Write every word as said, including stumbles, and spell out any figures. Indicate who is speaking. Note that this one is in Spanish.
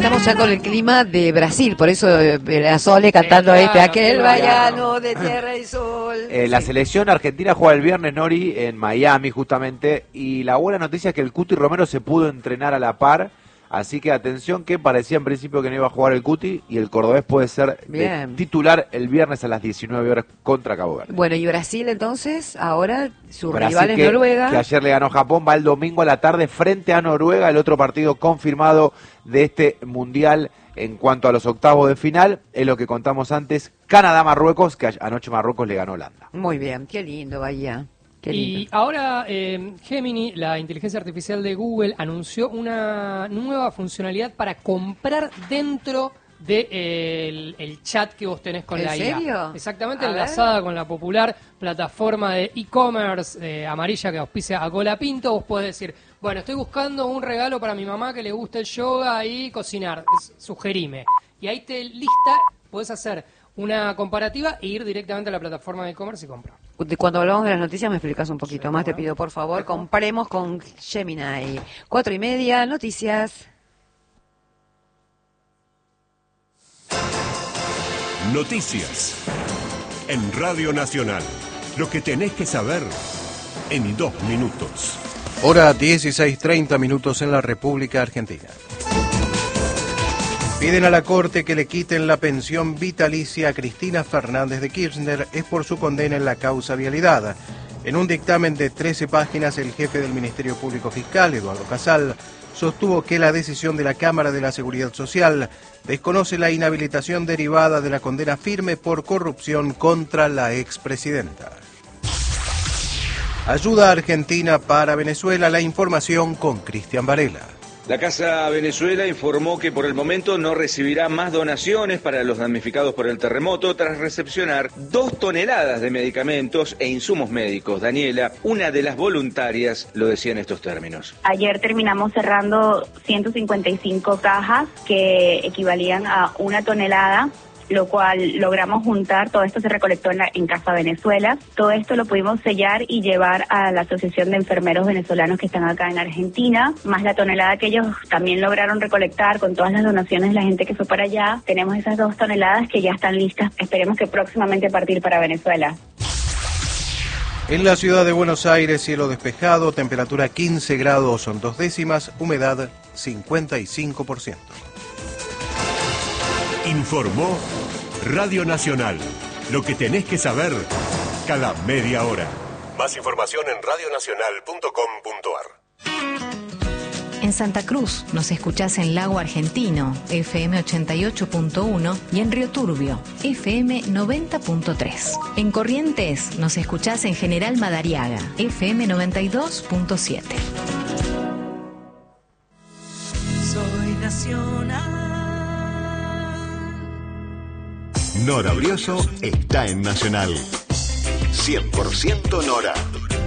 Speaker 1: Estamos ya con el clima de Brasil, por eso eh, la Sole cantando
Speaker 2: Claro,
Speaker 1: este, aquel
Speaker 2: claro.
Speaker 1: vallano de tierra y sol.
Speaker 3: Eh, la
Speaker 1: Sí.
Speaker 3: selección argentina juega el viernes, Nori, en Miami justamente, y la buena noticia es que el Cuti Romero se pudo entrenar a la par, así que atención que parecía en principio que no iba a jugar el Cuti, y el cordobés puede ser de
Speaker 1: Bien.
Speaker 3: titular el viernes a las diecinueve horas contra Cabo Verde.
Speaker 1: Bueno, y Brasil entonces, ahora su
Speaker 3: Brasil
Speaker 1: rival es
Speaker 3: que,
Speaker 1: Noruega.
Speaker 3: que ayer le ganó Japón, va el domingo a la tarde frente a Noruega, el otro partido confirmado de este Mundial en cuanto a los octavos de final, es lo que contamos antes, Canadá-Marruecos, que anoche Marruecos le ganó a Holanda.
Speaker 1: Muy bien, qué lindo, Bahía. Qué
Speaker 2: Y
Speaker 1: lindo.
Speaker 2: ahora eh, Gemini, la inteligencia artificial de Google, anunció una nueva funcionalidad para comprar dentro del de, eh, el chat que vos tenés con
Speaker 1: ¿En
Speaker 2: la I A.
Speaker 1: serio?
Speaker 2: Exactamente,
Speaker 1: A
Speaker 2: enlazada con la popular plataforma de e-commerce eh, amarilla que auspicia a Colapinto. Vos podés decir, bueno, estoy buscando un regalo para mi mamá que le gusta el yoga y cocinar, es- sugerime. Y ahí te lista, podés hacer una comparativa e ir directamente a la plataforma de e-commerce y comprar.
Speaker 1: De Cuando hablamos de las noticias me explicas un poquito más, te pido por favor, compremos con Gemini. Cuatro y media, noticias.
Speaker 4: Noticias. En Radio Nacional. Lo que tenés que saber en dos minutos.
Speaker 5: Hora dieciséis treinta minutos en la República Argentina. Piden a la Corte que le quiten la pensión vitalicia a Cristina Fernández de Kirchner, es por su condena en la causa vialidad. En un dictamen de trece páginas, el jefe del Ministerio Público Fiscal, Eduardo Casal, sostuvo que la decisión de la Cámara de la Seguridad Social desconoce la inhabilitación derivada de la condena firme por corrupción contra la expresidenta. Ayuda Argentina para Venezuela, la información con Cristian Varela.
Speaker 6: La Casa Venezuela informó que por el momento no recibirá más donaciones para los damnificados por el terremoto tras recepcionar dos toneladas de medicamentos e insumos médicos. Daniela, una de las voluntarias, lo decía en estos términos.
Speaker 7: Ayer terminamos cerrando ciento cincuenta y cinco cajas que equivalían a una tonelada, lo cual logramos juntar. Todo esto se recolectó en, la, en Casa Venezuela. Todo esto lo pudimos sellar y llevar a la Asociación de Enfermeros Venezolanos que están acá en Argentina, más la tonelada que ellos también lograron recolectar con todas las donaciones de la gente que fue para allá. Tenemos esas dos toneladas que ya están listas. Esperemos que próximamente partir para Venezuela.
Speaker 5: En la ciudad de Buenos Aires, cielo despejado, temperatura quince grados son dos décimas, humedad cincuenta y cinco por ciento.
Speaker 4: Informó Radio Nacional. Lo que tenés que saber cada media hora. Más información en radio nacional punto com punto ar.
Speaker 8: En Santa Cruz nos escuchás en Lago Argentino, F M ochenta y ocho punto uno, y en Río Turbio, F M noventa punto tres. En Corrientes nos escuchás en General Madariaga, F M noventa y dos punto siete.
Speaker 9: Soy nacional.
Speaker 10: Nora Brioso está en Nacional. cien por ciento Nora.